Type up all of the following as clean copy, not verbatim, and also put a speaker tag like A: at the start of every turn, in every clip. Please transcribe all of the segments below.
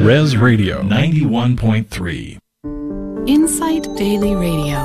A: Res Radio 91.3.
B: Insight Daily Radio.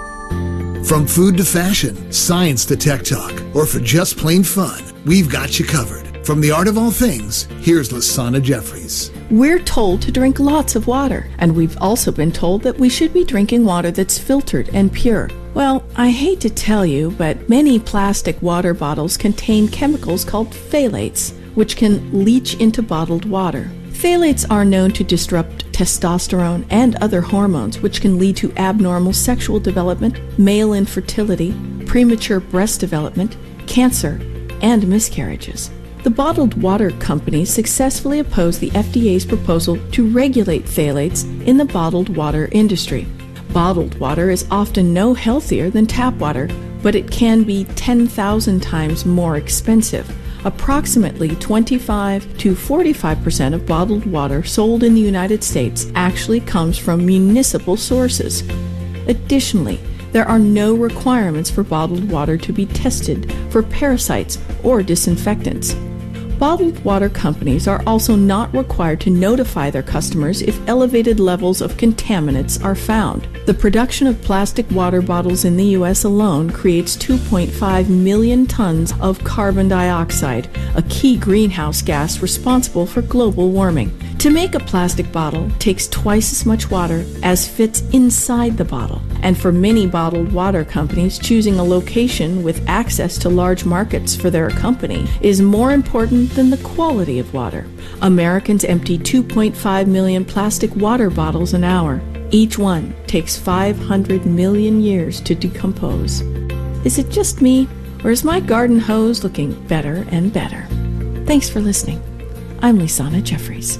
C: From food to fashion, science to tech talk, or for just plain fun, we've got you covered. From the art of all things, here's Lasana Jeffries.
B: We're told to drink lots of water, and we've also been told that we should be drinking water that's filtered and pure. Well, I hate to tell you, but many plastic water bottles contain chemicals called phthalates, which can leach into bottled water. Phthalates are known to disrupt testosterone and other hormones, which can lead to abnormal sexual development, male infertility, premature breast development, cancer, and miscarriages. The bottled water companies successfully oppose the FDA's proposal to regulate phthalates in the bottled water industry. Bottled water is often no healthier than tap water, but it can be 10,000 times more expensive. Approximately 25 to 45% of bottled water sold in the United States actually comes from municipal sources. Additionally, there are no requirements for bottled water to be tested for parasites or disinfectants. Bottled water companies are also not required to notify their customers if elevated levels of contaminants are found. The production of plastic water bottles in the U.S. alone creates 2.5 million tons of carbon dioxide, a key greenhouse gas responsible for global warming. To make a plastic bottle takes twice as much water as fits inside the bottle. And for many bottled water companies, choosing a location with access to large markets for their company is more important than the quality of water. Americans empty 2.5 million plastic water bottles an hour. Each one takes 500 million years to decompose. Is it just me, or is my garden hose looking better and better? Thanks for listening. I'm Lasana Jeffries.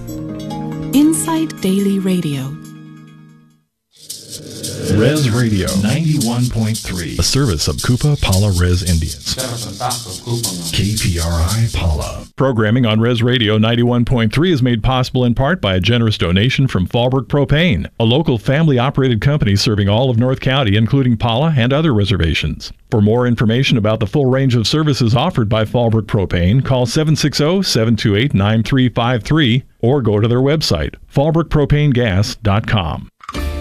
B: Insight Daily Radio.
A: Res Radio 91.3, a service of Kupa Pala Res Indians. KPRI Pala. Programming on Res Radio 91.3 is made possible in part by a generous donation from Fallbrook Propane, a local family-operated company serving all of North County, including Pala and other reservations. For more information about the full range of services offered by Fallbrook Propane, call 760-728-9353 or go to their website, fallbrookpropanegas.com.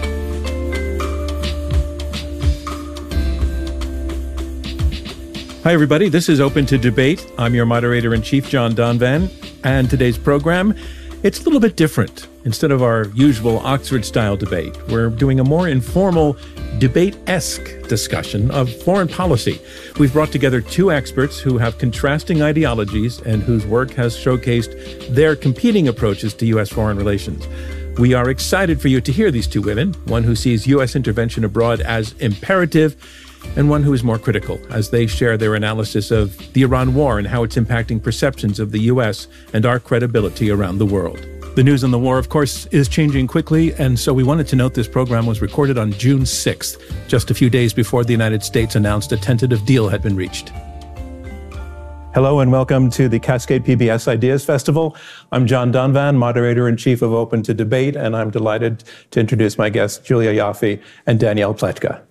D: Hi, everybody. This is Open to Debate. I'm your moderator-in-chief, John Donvan, and today's program, it's a little bit different. Instead of our usual Oxford-style debate, we're doing a more informal, debate-esque discussion of foreign policy. We've brought together two experts who have contrasting ideologies and whose work has showcased their competing approaches to U.S. foreign relations. We are excited for you to hear these two women, one who sees U.S. intervention abroad as imperative, and one who is more critical, as they share their analysis of the Iran war and how it's impacting perceptions of the U.S. and our credibility around the world. The news on the war, of course, is changing quickly, and so we wanted to note this program was recorded on June 6th, just a few days before the United States announced a tentative deal had been reached. Hello and welcome to the Cascade PBS Ideas Festival. I'm John Donvan, moderator-in-chief of Open to Debate, and I'm delighted to introduce my guests, Julia Ioffe and Danielle Pletka.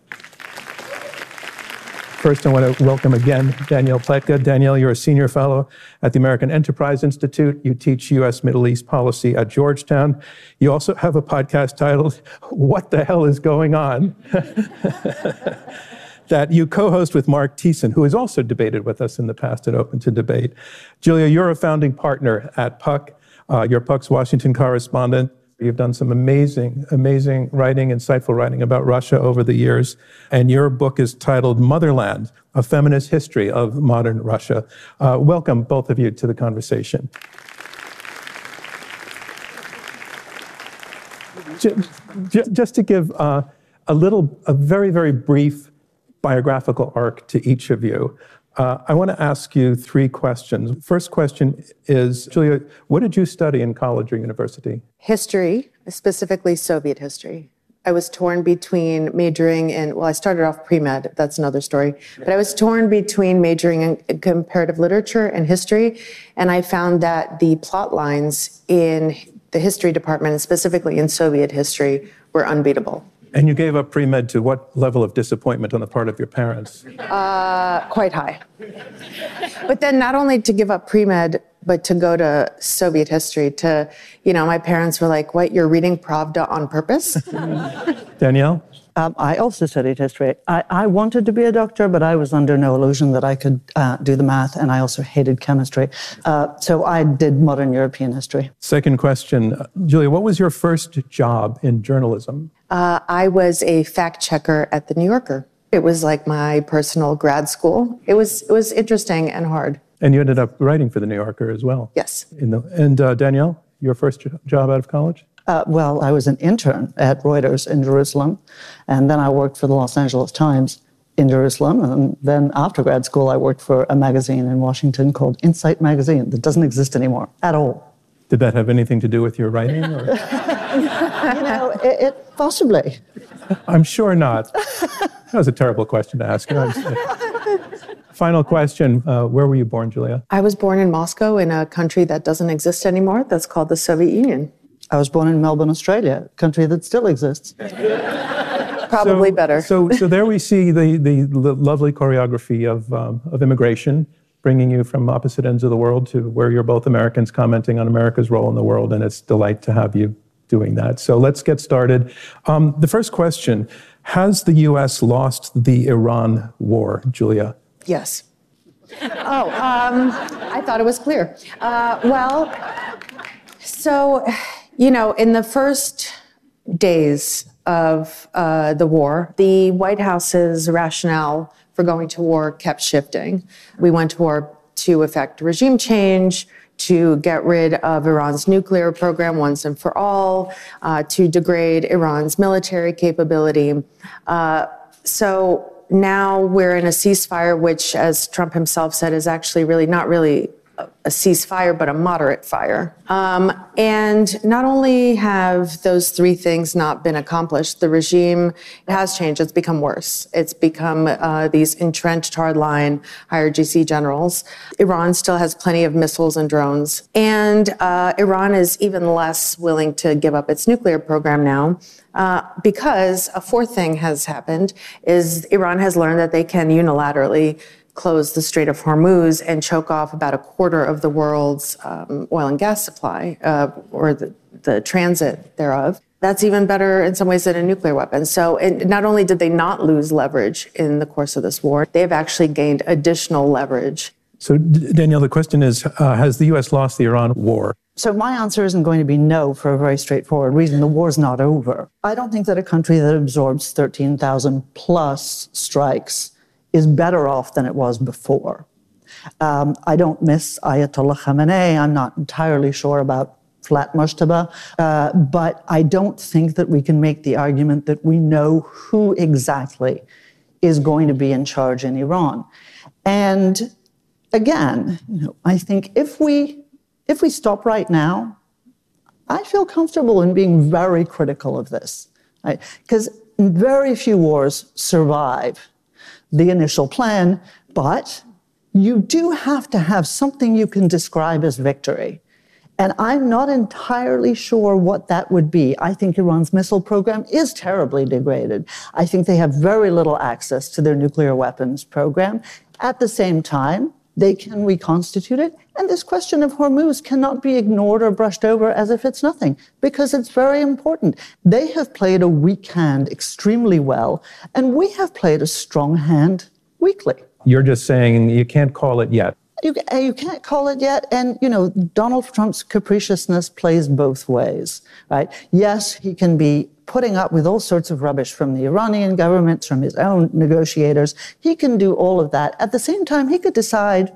D: First, I want to welcome again Danielle Pletka. Danielle, you're a senior fellow at the American Enterprise Institute. You teach U.S. Middle East policy at Georgetown. You also have a podcast titled, What the Hell is Going On? that you co-host with Mark Thiessen, who has also debated with us in the past at Open to Debate. Julia, you're a founding partner at Puck. You're Puck's Washington correspondent. You've done some amazing writing, insightful writing about Russia over the years. And your book is titled Motherland, A Feminist History of Modern Russia. Welcome, both of you, to the conversation. Just to give a very, very brief biographical arc to each of you, I want to ask you three questions. First question is, Julia, what did you study in college or university?
E: History, specifically Soviet history. I was torn between majoring in, I started off pre-med, that's another story, but I was torn between majoring in comparative literature and history, and I found that the plot lines in the history department, and specifically in Soviet history, were unbeatable.
D: And you gave up pre-med to what level of disappointment on the part of your parents?
E: Quite high. But then not only to give up pre-med, but to go to Soviet history, my parents were like, what, you're reading Pravda on purpose?
D: Danielle?
F: I also studied history. I wanted to be a doctor, but I was under no illusion that I could do the math, and I also hated chemistry. So I did modern European history.
D: Second question. Julia, what was your first job in journalism?
E: I was a fact checker at The New Yorker. It was like my personal grad school. It was interesting and hard.
D: And you ended up writing for The New Yorker as well?
E: Yes.
D: And Danielle, your first job out of college?
F: Well, I was an intern at Reuters in Jerusalem, and then I worked for the Los Angeles Times in Jerusalem, and then after grad school, I worked for a magazine in Washington called Insight Magazine that doesn't exist anymore at all.
D: Did that have anything to do with your writing? Or?
F: It possibly.
D: I'm sure not. That was a terrible question to ask. Final question. Where were you born, Julia?
E: I was born in Moscow, in a country that doesn't exist anymore. That's called the Soviet Union.
F: I was born in Melbourne, Australia, a country that still exists.
E: Probably better.
D: So there we see the lovely choreography of immigration, bringing you from opposite ends of the world to where you're both Americans commenting on America's role in the world, and it's a delight to have you doing that. So let's get started. The first question, has the U.S. lost the Iran war, Julia?
E: Yes. I thought it was clear. In the first days of the war, the White House's rationale for going to war kept shifting. We went to war to effect regime change, to get rid of Iran's nuclear program once and for all, to degrade Iran's military capability. So now we're in a ceasefire, which, as Trump himself said, is actually really not really a ceasefire, but a moderate fire. And not only have those three things not been accomplished, the regime has changed. It's become worse. It's become these entrenched hardline IRGC generals. Iran still has plenty of missiles and drones. And Iran is even less willing to give up its nuclear program now. Because a fourth thing has happened is Iran has learned that they can unilaterally close the Strait of Hormuz and choke off about a quarter of the world's oil and gas supply, or the transit thereof. That's even better in some ways than a nuclear weapon. So not only did they not lose leverage in the course of this war, they have actually gained additional leverage.
D: So Danielle, the question is, has the U.S. lost the Iran war?
F: So my answer isn't going to be no for a very straightforward reason. The war's not over. I don't think that a country that absorbs 13,000 plus strikes is better off than it was before. I don't miss Ayatollah Khamenei. I'm not entirely sure about Flat Mushtaba, but I don't think that we can make the argument that we know who exactly is going to be in charge in Iran. And again, I think if we stop right now, I feel comfortable in being very critical of this, right? Because very few wars survive the initial plan, but you do have to have something you can describe as victory. And I'm not entirely sure what that would be. I think Iran's missile program is terribly degraded. I think they have very little access to their nuclear weapons program. At the same time, they can reconstitute it. And this question of Hormuz cannot be ignored or brushed over as if it's nothing, because it's very important. They have played a weak hand extremely well, and we have played a strong hand weakly.
D: You're just saying you can't call it yet.
F: You can't call it yet. And, Donald Trump's capriciousness plays both ways, right? Yes, he can be putting up with all sorts of rubbish from the Iranian government, from his own negotiators. He can do all of that. At the same time, he could decide,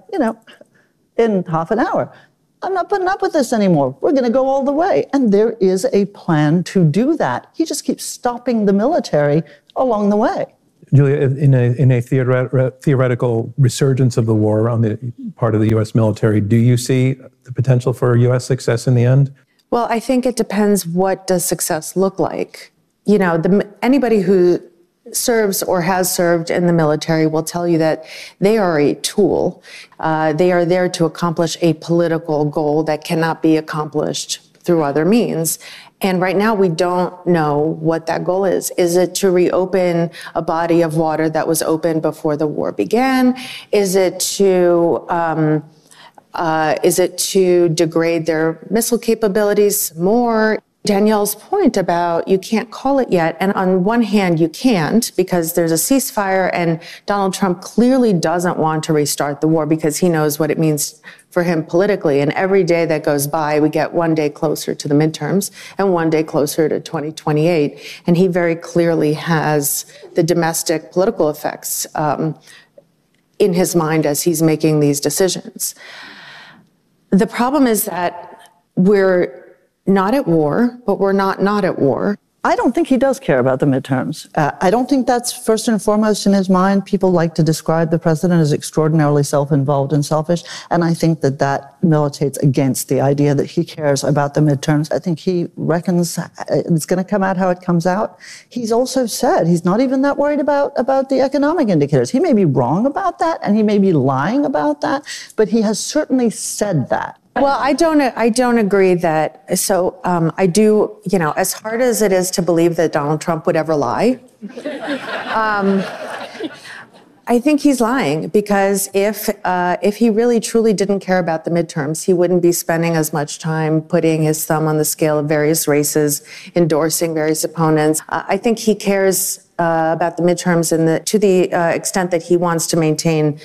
F: in half an hour, I'm not putting up with this anymore. We're going to go all the way. And there is a plan to do that. He just keeps stopping the military along the way.
D: Julia, in a theoretical resurgence of the war on the part of the U.S. military, do you see the potential for U.S. success in the end?
E: Well, I think it depends, what does success look like? Anybody who serves or has served in the military will tell you that they are a tool. They are there to accomplish a political goal that cannot be accomplished through other means. And right now, we don't know what that goal is. Is it to reopen a body of water that was open before the war began? Is it to degrade their missile capabilities more? Danielle's point about you can't call it yet, and on one hand you can't because there's a ceasefire and Donald Trump clearly doesn't want to restart the war because he knows what it means for him politically, and every day that goes by we get one day closer to the midterms and one day closer to 2028, and he very clearly has the domestic political effects in his mind as he's making these decisions. The problem is that we're not at war, but we're not at war.
F: I don't think he does care about the midterms. I don't think that's first and foremost in his mind. People like to describe the president as extraordinarily self-involved and selfish, and I think that that militates against the idea that he cares about the midterms. I think he reckons it's going to come out how it comes out. He's also said he's not even that worried about the economic indicators. He may be wrong about that, and he may be lying about that, but he has certainly said that.
E: Well, I don't agree that. So I do, as hard as it is to believe that Donald Trump would ever lie, I think he's lying because if he really truly didn't care about the midterms, he wouldn't be spending as much time putting his thumb on the scale of various races, endorsing various opponents. I think he cares about the midterms to the extent that he wants to maintain,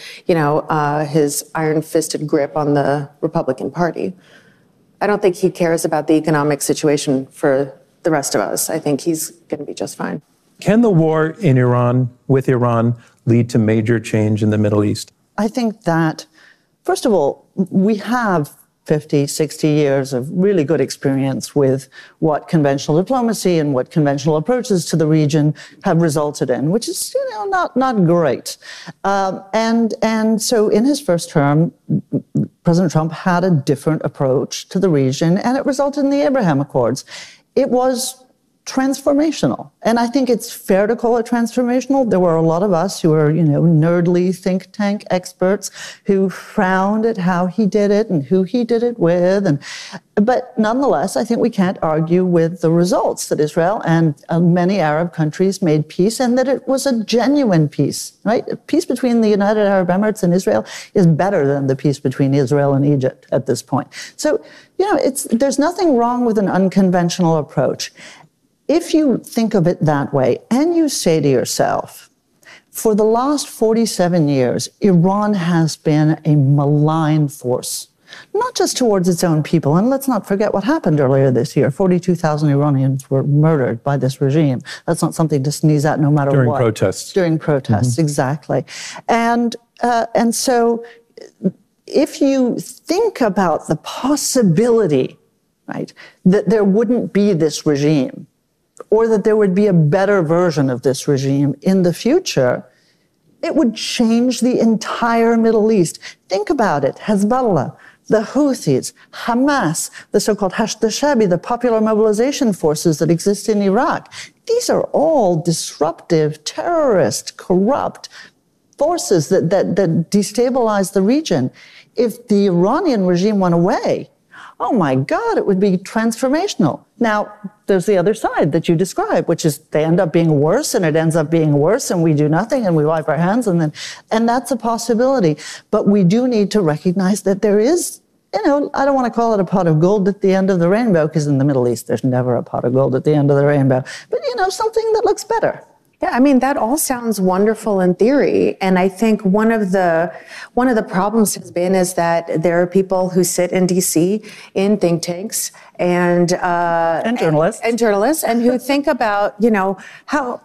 E: his iron-fisted grip on the Republican Party. I don't think he cares about the economic situation for the rest of us. I think he's going to be just fine.
D: Can the war with Iran lead to major change in the Middle East?
F: I think that, first of all, we have 50, 60 years of really good experience with what conventional diplomacy and what conventional approaches to the region have resulted in, which is, not great. And so in his first term, President Trump had a different approach to the region, and it resulted in the Abraham Accords. It was transformational. And I think it's fair to call it transformational. There were a lot of us who are, nerdly think tank experts who frowned at how he did it and who he did it with. But nonetheless, I think we can't argue with the results that Israel and many Arab countries made peace, and that it was a genuine peace, right? Peace between the United Arab Emirates and Israel is better than the peace between Israel and Egypt at this point. So, there's nothing wrong with an unconventional approach. If you think of it that way, and you say to yourself, for the last 47 years, Iran has been a malign force, not just towards its own people. And let's not forget what happened earlier this year. 42,000 Iranians were murdered by this regime. That's not something to sneeze at no matter what. During protests, exactly. And so if you think about the possibility, right, that there wouldn't be this regime, or that there would be a better version of this regime in the future, it would change the entire Middle East. Think about it. Hezbollah, the Houthis, Hamas, the so-called Hashd al-Shaabi, the popular mobilization forces that exist in Iraq. These are all disruptive, terrorist, corrupt forces that destabilize the region. If the Iranian regime went away, oh my God, it would be transformational. Now, there's the other side that you describe, which is they end up being worse, and it ends up being worse, and we do nothing, and we wipe our hands, and that's a possibility. But we do need to recognize that there is, I don't want to call it a pot of gold at the end of the rainbow, because in the Middle East, there's never a pot of gold at the end of the rainbow. But, something that looks better.
E: Yeah, that all sounds wonderful in theory, and I think one of the problems has been is that there are people who sit in D.C. in think tanks and journalists and who think about how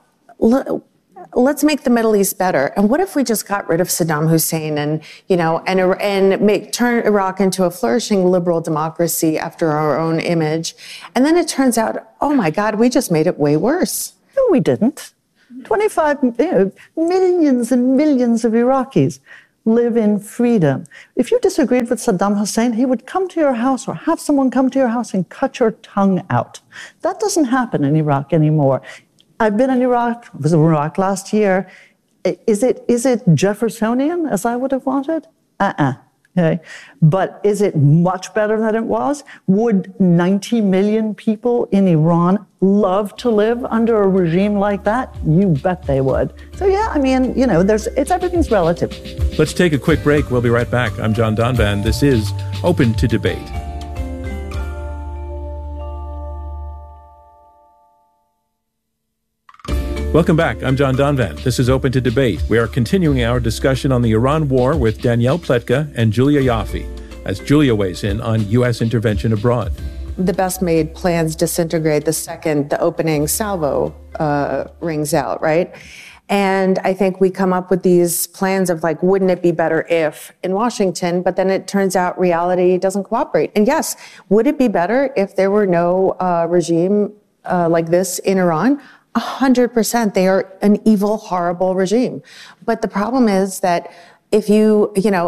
E: let's make the Middle East better. And what if we just got rid of Saddam Hussein and turn Iraq into a flourishing liberal democracy after our own image, and then it turns out, oh my God, we just made it way worse.
F: No, we didn't. 25 millions and millions of Iraqis live in freedom. If you disagreed with Saddam Hussein, he would come to your house or have someone come to your house and cut your tongue out. That doesn't happen in Iraq anymore. I've been in Iraq, I was in Iraq last year. Is it Jeffersonian as I would have wanted? Okay. But is it much better than it was? Would 90 million people in Iran love to live under a regime like that? You bet they would. So yeah, I mean, you know, everything's relative.
D: Let's take a quick break. We'll be right back. I'm John Donvan. This is Open to Debate. Welcome back. I'm John Donvan. This is Open to Debate. We are continuing our discussion on the Iran war with Danielle Pletka and Julia Ioffe, as Julia weighs in on U.S. intervention abroad.
E: The best made plans disintegrate the second the opening salvo rings out, right? And I think we come up with these plans of like, wouldn't it be better if in Washington, but then it turns out reality doesn't cooperate. And yes, would it be better if there were no regime like this in Iran? 100%. They are an evil, horrible regime. But the problem is that if you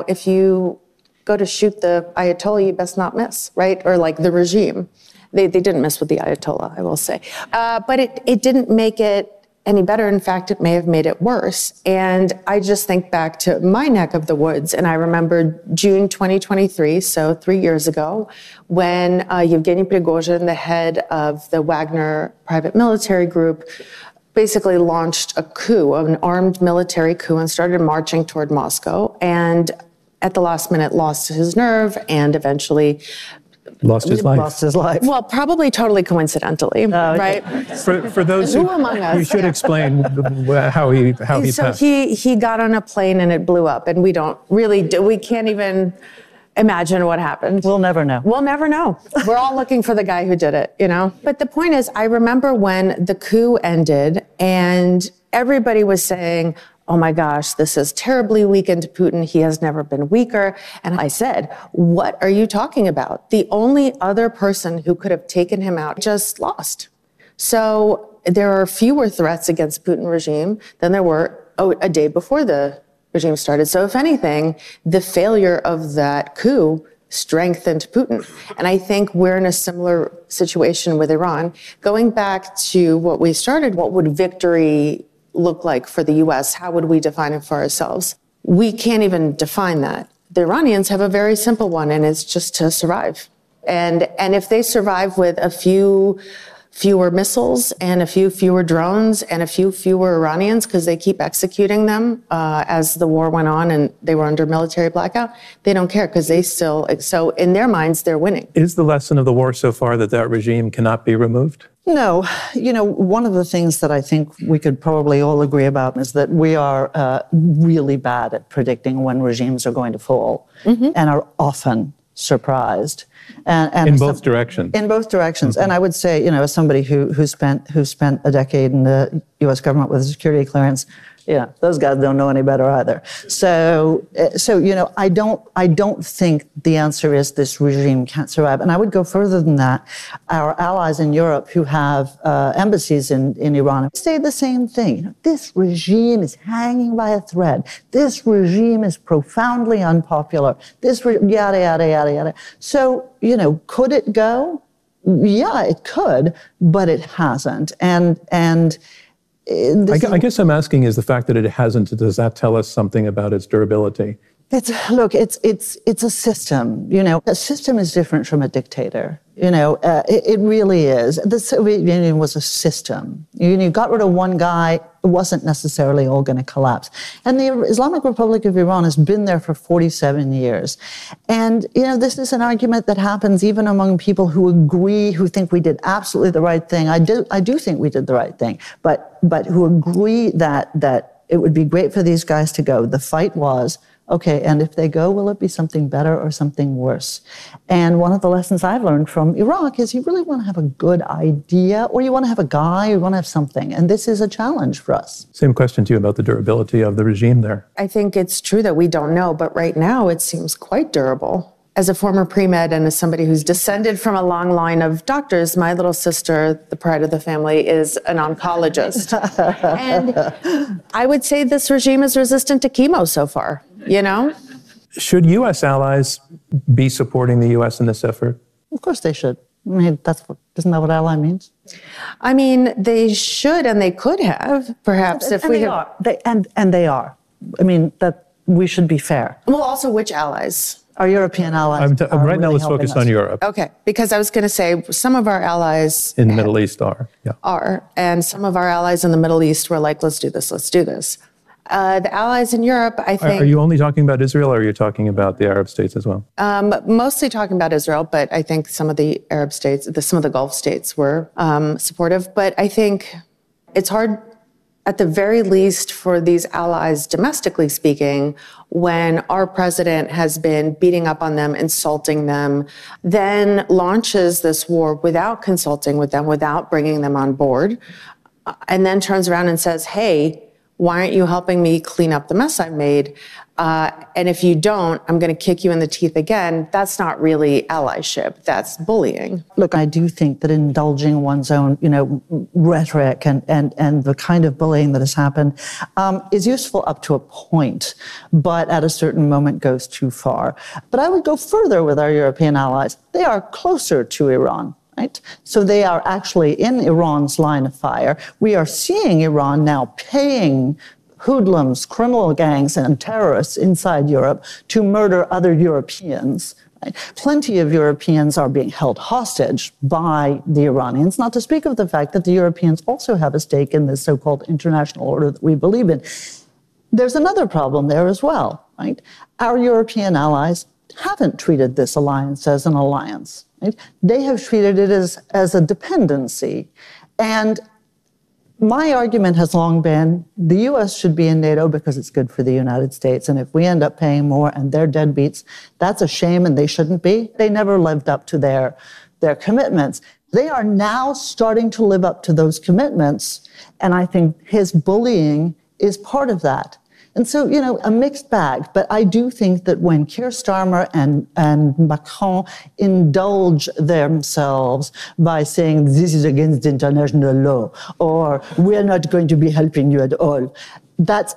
E: go to shoot the Ayatollah, you best not miss, right? Or like the regime. They didn't miss with the Ayatollah, I will say. But it didn't make it any better. In fact, it may have made it worse. And I just think back to my neck of the woods, and I remember June 2023, so 3 years ago, when Yevgeny Prigozhin, the head of the Wagner private military group, basically launched a coup, an armed military coup, and started marching toward Moscow. And at the last minute, lost his nerve and eventually
D: Lost his life.
E: Well, probably totally coincidentally, right?
D: For those who among us? You should explain how he passed.
E: So he got on a plane and it blew up, and we can't even imagine what happened.
F: We'll never know.
E: We'll never know. We're all looking for the guy who did it, you know? But the point is, I remember when the coup ended and everybody was saying, oh my gosh, this has terribly weakened Putin. He has never been weaker. And I said, what are you talking about? The only other person who could have taken him out just lost. So there are fewer threats against Putin regime than there were a day before the regime started. So if anything, the failure of that coup strengthened Putin. And I think we're in a similar situation with Iran. Going back to what we started, what would victory look like for the U.S.? How would we define it for ourselves? We can't even define that. The Iranians have a very simple one, and it's just to survive. And if they survive with a few fewer missiles and a few fewer drones and a few fewer Iranians, because they keep executing them as the war went on and they were under military blackout, they don't care because so in their minds, they're winning.
D: Is the lesson of the war so far that regime cannot be removed?
F: No. You know, one of the things that I think we could probably all agree about is that we are really bad at predicting when regimes are going to fall and are often surprised. And
D: in both directions.
F: In both directions. And I would say, you know, as somebody who spent a decade in the U.S. government with a security clearance, yeah, those guys don't know any better either. So you know, I don't think the answer is this regime can't survive. And I would go further than that. Our allies in Europe who have embassies in Iran say the same thing. You know, this regime is hanging by a thread. This regime is profoundly unpopular. Yada, yada, yada, yada. So, you know, could it go? Yeah, it could, but it hasn't.
D: I guess I'm asking, is the fact that it hasn't, does that tell us something about its durability?
F: It's a system. You know, a system is different from a dictator. You know, it really is. The Soviet Union was a system. You got rid of one guy, it wasn't necessarily all going to collapse. And the Islamic Republic of Iran has been there for 47 years. And, you know, this is an argument that happens even among people who agree, who think we did absolutely the right thing. I do think we did the right thing, but who agree that it would be great for these guys to go. The fight was, okay, and if they go, will it be something better or something worse? And one of the lessons I've learned from Iraq is you really want to have a good idea, or you want to have a guy, or you want to have something. And this is a challenge for us.
D: Same question to you about the durability of the regime there.
E: I think it's true that we don't know, but right now it seems quite durable. As a former pre-med and as somebody who's descended from a long line of doctors, my little sister, the pride of the family, is an oncologist. And I would say this regime is resistant to chemo so far, you know?
D: Should U.S. allies be supporting the U.S. in this effort?
F: Of course they should. I mean, isn't that what ally means?
E: I mean, they should and they could have, perhaps, if we have...
F: And they are. I mean, that we should be fair.
E: Well, also, which allies?
F: Our European allies.
D: Right now, let's focus on Europe.
E: Okay, because I was going to say some of our allies
D: in the Middle East are,
E: and some of our allies in the Middle East were like, let's do this. The allies in Europe, I think.
D: Are you only talking about Israel, or are you talking about the Arab states as well?
E: Mostly talking about Israel, but I think some of the Arab states, some of the Gulf states were supportive. But I think it's hard, at the very least, for these allies, domestically speaking, when our president has been beating up on them, insulting them, then launches this war without consulting with them, without bringing them on board, and then turns around and says, hey, why aren't you helping me clean up the mess I've made? And if you don't, I'm going to kick you in the teeth again. That's not really allyship. That's bullying.
F: Look, I do think that indulging one's own, rhetoric and the kind of bullying that has happened is useful up to a point, but at a certain moment goes too far. But I would go further with our European allies. They are closer to Iran. Right? So they are actually in Iran's line of fire. We are seeing Iran now paying hoodlums, criminal gangs, and terrorists inside Europe to murder other Europeans. Right? Plenty of Europeans are being held hostage by the Iranians, not to speak of the fact that the Europeans also have a stake in this so-called international order that we believe in. There's another problem there as well. Right? Our European allies haven't treated this alliance as an alliance. Right? They have treated it as a dependency. And my argument has long been the U.S. should be in NATO because it's good for the United States. And if we end up paying more and they're deadbeats, that's a shame and they shouldn't be. They never lived up to their commitments. They are now starting to live up to those commitments. And I think his bullying is part of that. And so, a mixed bag. But I do think that when Keir Starmer and Macron indulge themselves by saying this is against international law, or we're not going to be helping you at all, that's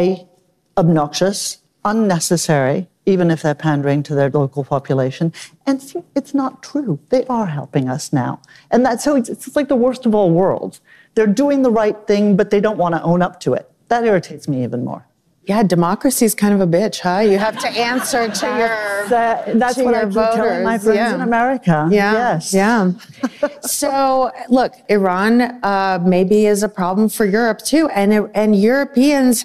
F: obnoxious, unnecessary, even if they're pandering to their local population. And it's not true. They are helping us now. And it's like the worst of all worlds. They're doing the right thing, but they don't want to own up to it. That irritates me even more.
E: Yeah, democracy is kind of a bitch, huh? You have to answer to
F: that's what I keep telling my friends in America.
E: Yeah,
F: yes.
E: Yeah. So, look, Iran maybe is a problem for Europe too, and Europeans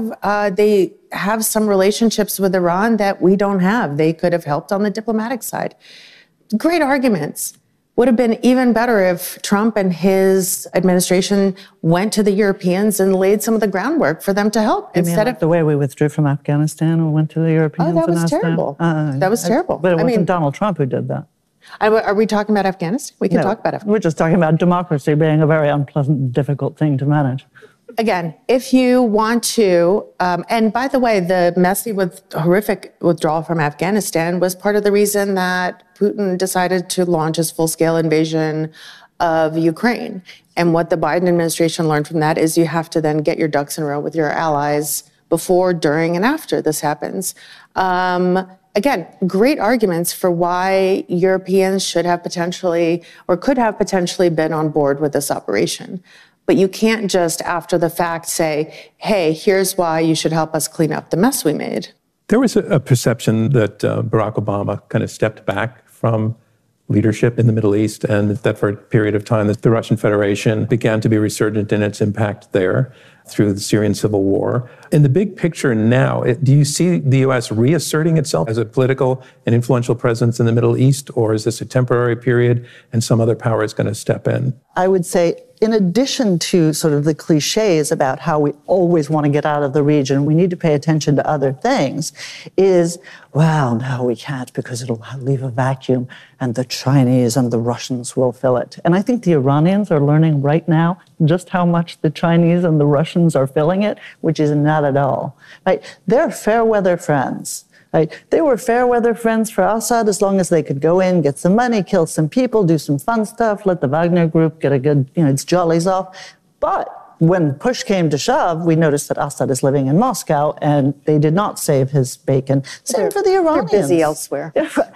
E: have some relationships with Iran that we don't have. They could have helped on the diplomatic side. Great arguments. Would have been even better if Trump and his administration went to the Europeans and laid some of the groundwork for them to help.
F: Instead of the way we withdrew from Afghanistan or went to the Europeans.
E: Oh, that was terrible. That was terrible.
F: But it wasn't Donald Trump who did that.
E: Are we talking about Afghanistan? We can talk about Afghanistan.
F: We're just talking about democracy being a very unpleasant, difficult thing to manage.
E: Again, if you want to, and by the way, the messy horrific withdrawal from Afghanistan was part of the reason that Putin decided to launch his full-scale invasion of Ukraine. And what the Biden administration learned from that is you have to then get your ducks in a row with your allies before, during, and after this happens. Again, great arguments for why Europeans should have potentially, or could have potentially been on board with this operation. But you can't just, after the fact, say, hey, here's why you should help us clean up the mess we made.
D: There was a perception that Barack Obama kind of stepped back from leadership in the Middle East, and that for a period of time that the Russian Federation began to be resurgent in its impact there through the Syrian civil war. In the big picture now, do you see the U.S. reasserting itself as a political and influential presence in the Middle East, or is this a temporary period and some other power is going to step in?
F: I would say, in addition to sort of the cliches about how we always want to get out of the region, we need to pay attention to other things, is, well, no, we can't because it'll leave a vacuum and the Chinese and the Russians will fill it. And I think the Iranians are learning right now just how much the Chinese and the Russians are filling it, which is not at all. Right? They're fair weather friends. Right? They were fair weather friends for Assad as long as they could go in, get some money, kill some people, do some fun stuff, let the Wagner group get a good, its jollies off. But when push came to shove, we noticed that Assad is living in Moscow and they did not save his bacon. Same for the Iranians.
E: They're busy elsewhere.